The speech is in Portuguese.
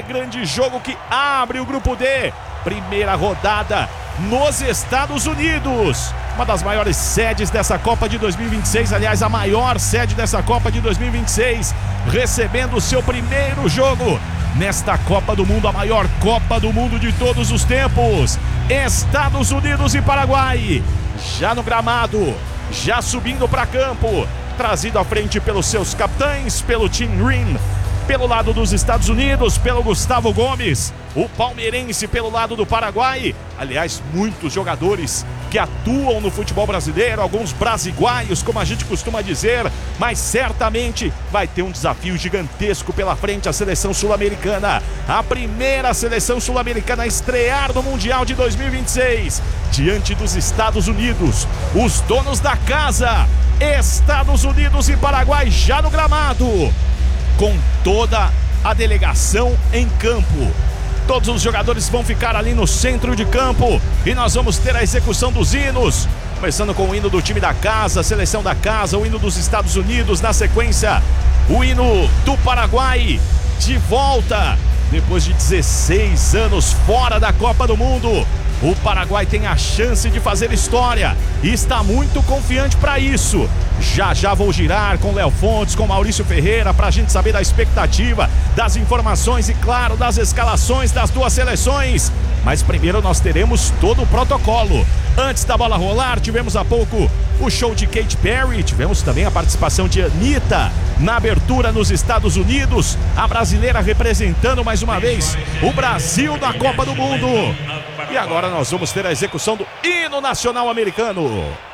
grande jogo que abre o grupo D. Primeira rodada nos Estados Unidos. Uma das maiores sedes dessa Copa de 2026, aliás, a maior sede dessa Copa de 2026, recebendo o seu primeiro jogo nesta Copa do Mundo, a maior Copa do Mundo de todos os tempos. Estados Unidos e Paraguai, já no gramado, já subindo para campo, trazido à frente pelos seus capitães, pelo Tim Green, pelo lado dos Estados Unidos, pelo Gustavo Gomes, o palmeirense pelo lado do Paraguai. Aliás, muitos jogadores que atuam no futebol brasileiro, alguns brasiguaios, como a gente costuma dizer, mas certamente vai ter um desafio gigantesco pela frente a seleção sul-americana. A primeira seleção sul-americana a estrear no Mundial de 2026, diante dos Estados Unidos, os donos da casa. Estados Unidos e Paraguai já no gramado, com toda a delegação em campo. Todos os jogadores vão ficar ali no centro de campo e nós vamos ter a execução dos hinos, começando com o hino do time da casa, a seleção da casa, o hino dos Estados Unidos, na sequência o hino do Paraguai, de volta depois de 16 anos fora da Copa do Mundo. O Paraguai tem a chance de fazer história e está muito confiante para isso. Já vou girar com Léo Fontes, com Maurício Ferreira, para a gente saber da expectativa, das informações e, claro, das escalações das duas seleções. Mas primeiro nós teremos todo o protocolo. Antes da bola rolar, tivemos há pouco o show de Katy Perry, tivemos também a participação de Anitta na abertura nos Estados Unidos, a brasileira representando mais uma vez o Brasil na Copa do Mundo. E agora nós vamos ter a execução do hino nacional americano.